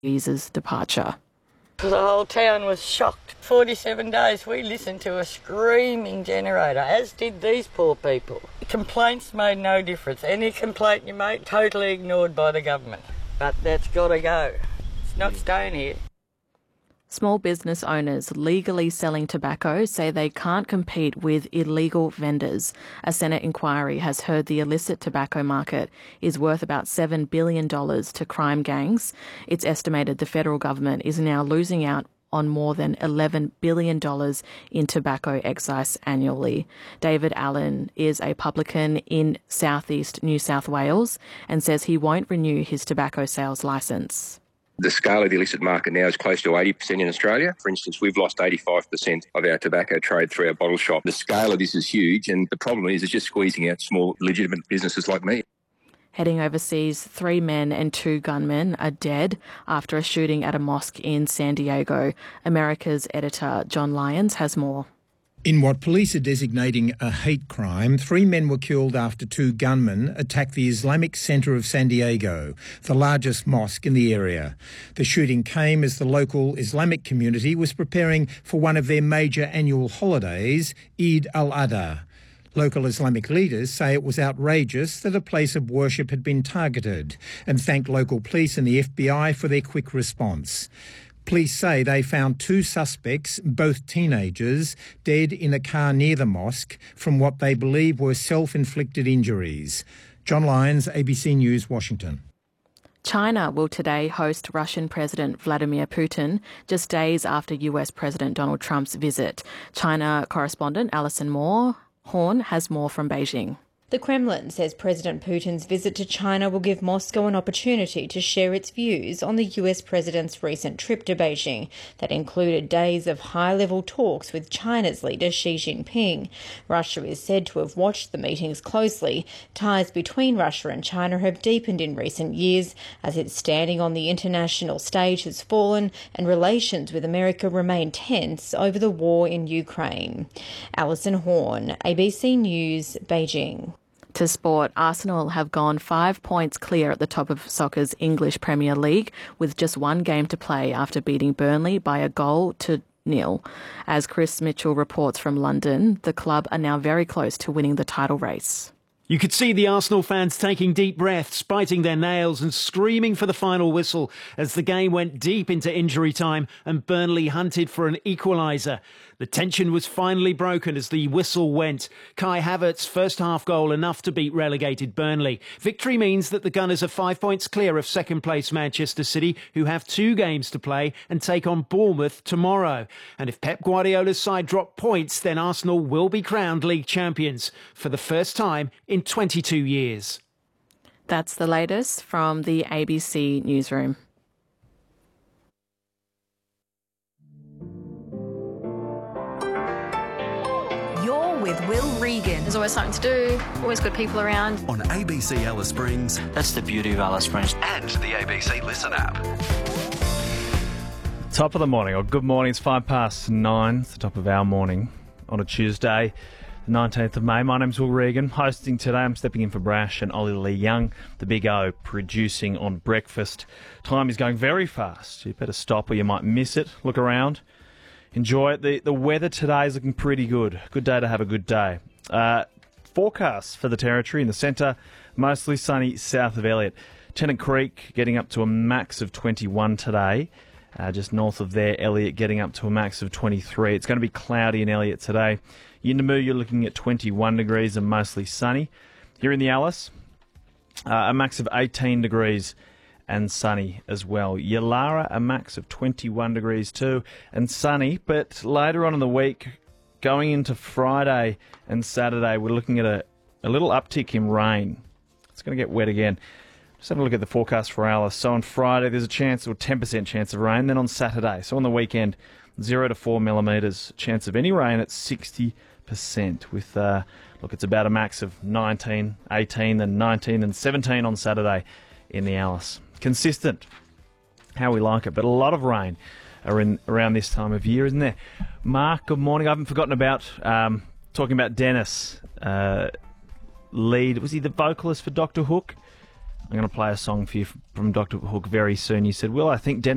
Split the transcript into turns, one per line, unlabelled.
Visa's departure.
The whole town was shocked. 47 days we listened to a screaming generator, as did these poor people. Complaints made no difference. Any complaint you make, totally ignored by the government. But that's got to go. It's not staying here.
Small business owners legally selling tobacco say they can't compete with illegal vendors. A Senate inquiry has heard the illicit tobacco market is worth about $7 billion to crime gangs. It's estimated the federal government is now losing out on more than $11 billion in tobacco excise annually. David Allen is a publican in southeast New South Wales and says he won't renew his tobacco sales licence.
The scale of the illicit market now is close to 80% in Australia. For instance, we've lost 85% of our tobacco trade through our bottle shop. The scale of this is huge, and the problem is it's just squeezing out small, legitimate businesses like me.
Heading overseas, 3 men and 2 gunmen are dead after a shooting at a mosque in San Diego. America's editor John Lyons has more.
In what police are designating a hate crime, 3 men were killed after 2 gunmen attacked the Islamic Centre of San Diego, the largest mosque in the area. The shooting came as the local Islamic community was preparing for one of their major annual holidays, Eid al-Adha. Local Islamic leaders say it was outrageous that a place of worship had been targeted and thanked local police and the FBI for their quick response. Police say they found 2 suspects, both teenagers, dead in a car near the mosque from what they believe were self-inflicted injuries. John Lyons, ABC News, Washington.
China will today host Russian President Vladimir Putin just days after US President Donald Trump's visit. China correspondent Alison Horn has more from Beijing.
The Kremlin says President Putin's visit to China will give Moscow an opportunity to share its views on the US president's recent trip to Beijing that included days of high-level talks with China's leader Xi Jinping. Russia is said to have watched the meetings closely. Ties between Russia and China have deepened in recent years as its standing on the international stage has fallen and relations with America remain tense over the war in Ukraine. Alison Horn, ABC News, Beijing.
To sport, Arsenal have gone 5 points clear at the top of soccer's English Premier League with just 1 game to play after beating Burnley by 1-0. As Chris Mitchell reports from London, the club are now very close to winning the title race.
You could see the Arsenal fans taking deep breaths, biting their nails and screaming for the final whistle as the game went deep into injury time and Burnley hunted for an equaliser. The tension was finally broken as the whistle went. Kai Havertz's first-half goal enough to beat relegated Burnley. Victory means that the Gunners are 5 points clear of second-place Manchester City, who have 2 games to play and take on Bournemouth tomorrow. And if Pep Guardiola's side drop points, then Arsenal will be crowned league champions for the first time in 22 years.
That's the latest from the ABC newsroom.
You're with Will Regan.
There's always something to do, always good people around.
On ABC Alice Springs.
That's the beauty of Alice Springs.
And the ABC Listen app.
Top of the morning, or good morning, it's 9:05. It's the top of our morning on a Tuesday, the 19th of May. My name's Will Regan. Hosting today, I'm stepping in for Brash and Ollie Lee Young, the Big O, producing on breakfast. Time is going very fast. You better stop or you might miss it. Look around. Enjoy it. The weather today is looking pretty good. Good day to have a good day. Forecasts for the Territory in the centre, mostly sunny south of Elliot. Tennant Creek getting up to a max of 21 today. Just north of there, Elliot getting up to a max of 23. It's going to be cloudy in Elliot today. Yuendamu, you're looking at 21 degrees and mostly sunny. Here in the Alice, a max of 18 degrees and sunny as well. Yalara, a max of 21 degrees too, and sunny. But later on in the week, going into Friday and Saturday, we're looking at a little uptick in rain. It's going to get wet again. Just have a look at the forecast for Alice. So on Friday, there's a chance, or 10% chance of rain. Then on Saturday, so on the weekend, 0 to 4 millimetres. Chance of any rain at 60%. With, it's about a max of 19, 18, then 19 and 17 on Saturday in the Alice. Consistent, how we like it, but a lot of rain around this time of year, isn't there? Mark, good morning. I haven't forgotten about talking about Dennis Lead. Was he the vocalist for Dr. Hook? I'm going to play a song for you from Dr. Hook very soon. You said, Will, I think Dennis